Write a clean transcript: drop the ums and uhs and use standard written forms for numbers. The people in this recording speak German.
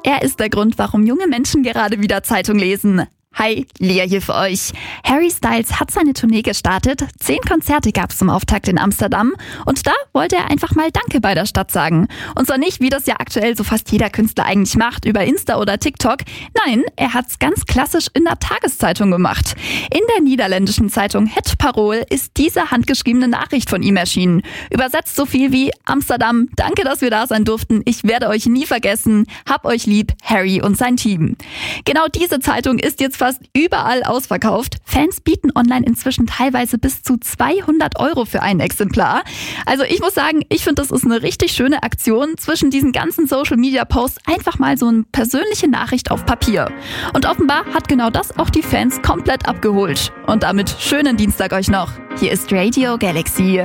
Er ist der Grund, warum junge Menschen gerade wieder Zeitung lesen. Hi, Lea hier für euch. Harry Styles hat seine Tournee gestartet. 10 Konzerte gab's zum Auftakt in Amsterdam. Und da wollte er einfach mal Danke bei der Stadt sagen. Und zwar nicht, wie das ja aktuell so fast jeder Künstler eigentlich macht, über Insta oder TikTok. Nein, er hat's ganz klassisch in der Tageszeitung gemacht. In der niederländischen Zeitung Het Parool ist diese handgeschriebene Nachricht von ihm erschienen. Übersetzt so viel wie: Amsterdam, danke, dass wir da sein durften. Ich werde euch nie vergessen. Hab euch lieb, Harry und sein Team. Genau diese Zeitung ist jetzt fast überall ausverkauft. Fans bieten online inzwischen teilweise bis zu 200 € für ein Exemplar. Also ich muss sagen, ich finde, das ist eine richtig schöne Aktion, zwischen diesen ganzen Social-Media-Posts einfach mal so eine persönliche Nachricht auf Papier. Und offenbar hat genau das auch die Fans komplett abgeholt. Und damit schönen Dienstag euch noch. Hier ist Radio Galaxy.